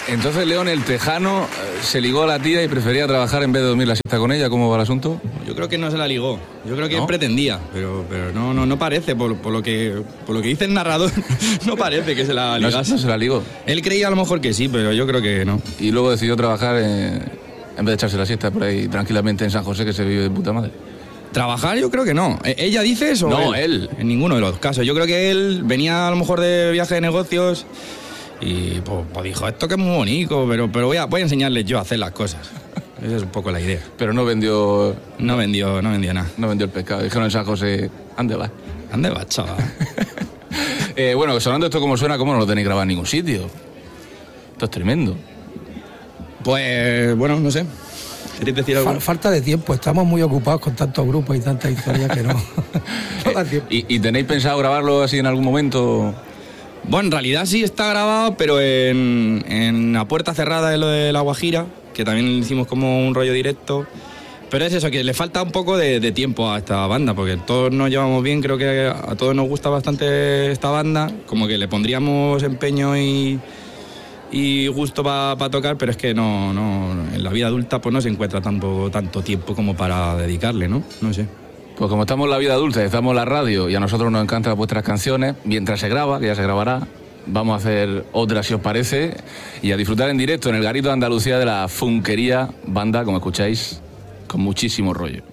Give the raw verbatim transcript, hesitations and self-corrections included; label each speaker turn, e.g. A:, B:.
A: Entonces, León, el tejano se ligó a la tía y prefería trabajar en vez de dormir la siesta con ella. ¿Cómo va el asunto?
B: Yo creo que no se la ligó. Yo creo que
A: ¿No?
B: él pretendía, pero, pero no, no, no parece, por, por, lo que, por lo que dice el narrador, no parece que se la
A: No,
B: ligase.
A: no se la ligó.
B: Él creía a lo mejor que sí, pero yo creo que no.
A: Y luego decidió trabajar eh, en vez de echarse la siesta por ahí tranquilamente en San José, que se vive de puta madre.
B: Trabajar yo creo que no. ¿Ella dice eso?
A: No, él.
B: En ninguno de los casos. Yo creo que él venía a lo mejor de viaje de negocios y pues, pues dijo, esto que es muy bonito, pero, pero voy, a, voy a enseñarles yo a hacer las cosas. Esa es un poco la idea.
A: Pero no vendió...
B: No vendió, no vendió nada.
A: No vendió el pescado. Dijeron en San José, ande va.
B: ¿Dónde vas, chaval?
A: eh, bueno, sonando esto como suena, ¿cómo no lo tenéis grabado en ningún sitio? Esto es tremendo.
B: Pues, bueno, no sé. ¿Queréis decir algo?
C: Fal- falta de tiempo, estamos muy ocupados con tantos grupos y tantas historias que no, no da tiempo.
A: ¿Y, ¿Y tenéis pensado grabarlo así en algún momento?
B: Bueno, en realidad sí está grabado, pero en, en la puerta cerrada de lo de La Guajira, que también hicimos como un rollo directo. Pero es eso, que le falta un poco de, de tiempo a esta banda, porque todos nos llevamos bien, creo que a todos nos gusta bastante esta banda, como que le pondríamos empeño y, y gusto para pa tocar, pero es que no, no, en la vida adulta pues no se encuentra tampoco tanto tiempo como para dedicarle, ¿no? No sé.
A: Pues como estamos en la vida adulta, estamos en la radio y a nosotros nos encantan vuestras canciones, mientras se graba, que ya se grabará, vamos a hacer otra si os parece y a disfrutar en directo en el Garito de Andalucía de la Funkería, banda, como escucháis, con muchísimo rollo.